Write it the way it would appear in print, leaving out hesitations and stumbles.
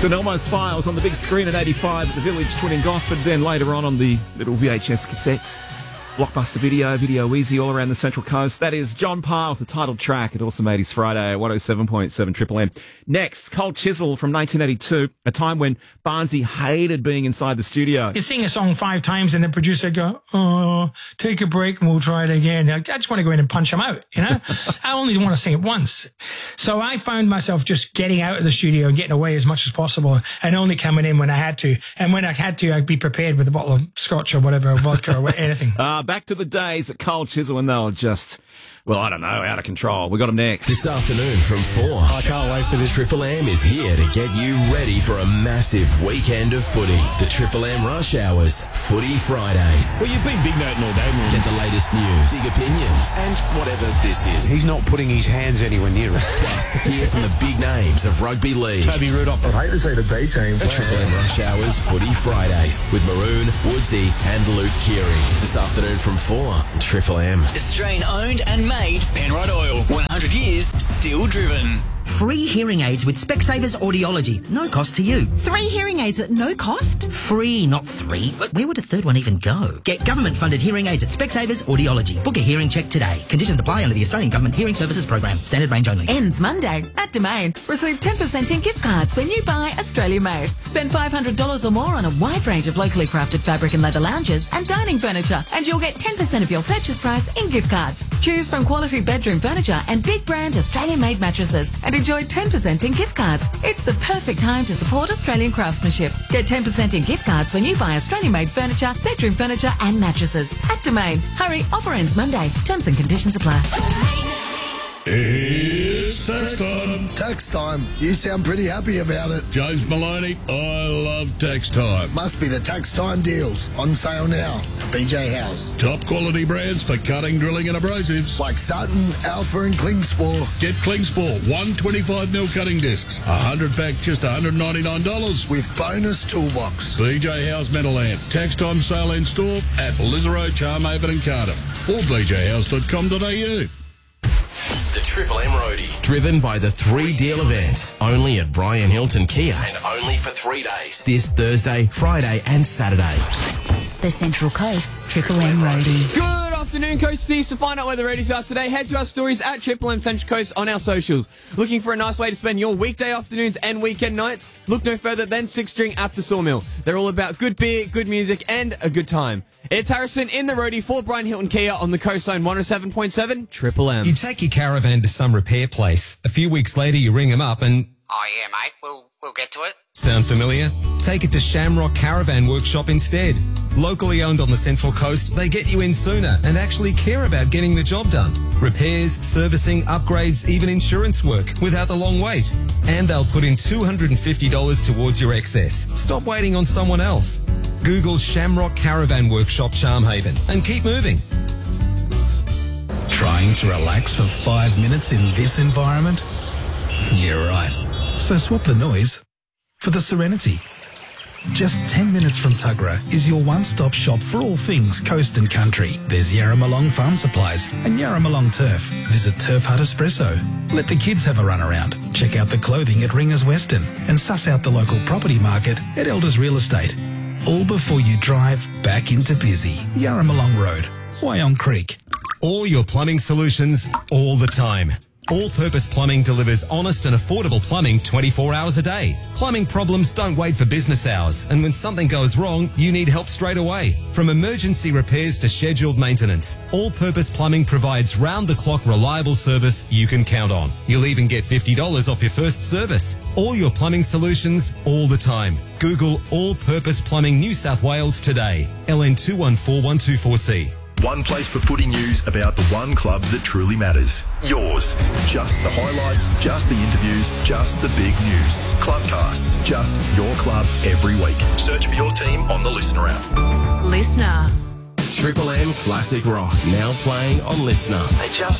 St Elmo's Files on the big screen at 85 at the Village Twin in Gosford. Then later on the little VHS cassettes. Blockbuster Video Easy all around the Central Coast. That is John Parr with the title track at Awesome 80s Friday, 107.7 Triple M. Next, Cold Chisel from 1982, a time when Barnsey hated being inside the studio. You sing a song 5 times and the producer go, "Oh, take a break and we'll try it again." I just want to go in and punch him out, you know? I only want to sing it once. So I found myself just getting out of the studio and getting away as much as possible and only coming in when I had to. And when I had to, I'd be prepared with a bottle of scotch or whatever, or vodka or anything. Back to the days at Cold Chisel when they were just, well, I don't know, out of control. We got them next. This afternoon from 4. I can't wait for this. Triple M is here to get you ready for a massive weekend of footy. The Triple M Rush Hours Footy Fridays. Well, you've been big noting all day, man. Get the latest news, big opinions, and whatever this is. He's not putting his hands anywhere near it. Plus, hear from the big names of rugby league. Toby Rudolph. I'd hate to see the B team. The Triple M Rush Hours Footy Fridays with Maroon, Woodsy, and Luke Keary. This afternoon from 4. Triple M. Australian owned and made Penrod Oil. 100 years, still driven. Free hearing aids with Specsavers Audiology. No cost to you. 3 hearing aids at no cost? Free, not 3. But where would a third one even go? Get government-funded hearing aids at Specsavers Audiology. Book a hearing check today. Conditions apply under the Australian Government Hearing Services Program. Standard range only. Ends Monday at Domain. Receive 10% in gift cards when you buy Australia Made. Spend $500 or more on a wide range of locally crafted fabric and leather lounges and dining furniture, and you'll get 10% of your purchase price in gift cards. Choose from quality bedroom furniture and big brand Australian-made mattresses and enjoy 10% in gift cards. It's the perfect time to support Australian craftsmanship. Get 10% in gift cards when you buy Australian-made furniture, bedroom furniture and mattresses at Domain. Hurry, offer ends Monday. Terms and conditions apply. It's tax time. Tax time. You sound pretty happy about it. James Maloney, I love tax time. Must be the tax time deals. On sale now at BJ House. Top quality brands for cutting, drilling and abrasives. Like Sutton, Alpha and Klingspor. Get Klingspor 125mm cutting discs. 100 pack just $199. With bonus toolbox. BJ House Meadowland. Tax time sale in store at Lizero, Charmhaven and Cardiff. Or bjhouse.com.au. The Triple M Roadie. Driven by the 3 Deal event. Only at Brian Hilton Kia. And only for 3 days. This Thursday, Friday and Saturday. The Central Coast's Triple M Roadie. Good afternoon, Coasties. To find out where the roadies are today, head to our stories at Triple M Central Coast on our socials. Looking for a nice way to spend your weekday afternoons and weekend nights? Look no further than Six String at the Sawmill. They're all about good beer, good music and a good time. It's Harrison in the roadie for Brian Hilton Kia on the Coastline 107.7 Triple M. You take your caravan to some repair place. A few weeks later, you ring them up and... Oh, yeah, mate. We'll get to it. Sound familiar? Take it to Shamrock Caravan Workshop instead. Locally owned on the Central Coast, they get you in sooner and actually care about getting the job done. Repairs, servicing, upgrades, even insurance work without the long wait. And they'll put in $250 towards your excess. Stop waiting on someone else. Google Shamrock Caravan Workshop Charmhaven and keep moving. Trying to relax for 5 minutes in this environment? You're right. So swap the noise for the serenity. Just 10 minutes from Tuggerah is your one-stop shop for all things coast and country. There's Yarramalong Farm Supplies and Yarramalong Turf. Visit Turf Hut Espresso. Let the kids have a run around. Check out the clothing at Ringers Western and suss out the local property market at Elders Real Estate. All before you drive back into busy Yarramalong Road, Wyong Creek. All your plumbing solutions, all the time. All-Purpose Plumbing delivers honest and affordable plumbing 24 hours a day. Plumbing problems don't wait for business hours, and when something goes wrong, you need help straight away. From emergency repairs to scheduled maintenance, All-Purpose Plumbing provides round-the-clock reliable service you can count on. You'll even get $50 off your first service. All your plumbing solutions, all the time. Google All-Purpose Plumbing New South Wales today. LN214124C. One place for footy news about the one club that truly matters. Yours. Just the highlights, just the interviews, just the big news. Clubcasts, just your club every week. Search for your team on the Listener app. Listener. Triple M Classic Rock, now playing on Listener. They just